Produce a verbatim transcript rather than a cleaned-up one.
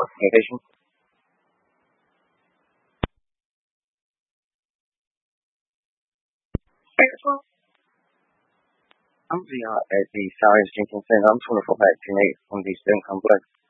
Communication. I'm via at the Science Jenkins Center. I'm trying to go back to Nate from the student complex.